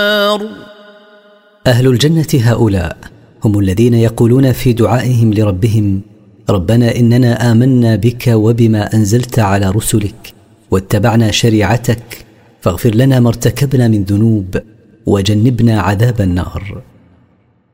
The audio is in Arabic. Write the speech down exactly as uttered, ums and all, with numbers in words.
أهل الجنة هؤلاء هم الذين يقولون في دعائهم لربهم: ربنا إننا آمنا بك وبما أنزلت على رسلك واتبعنا شريعتك فاغفر لنا ما ارتكبنا من ذنوب وجنبنا عذاب النار.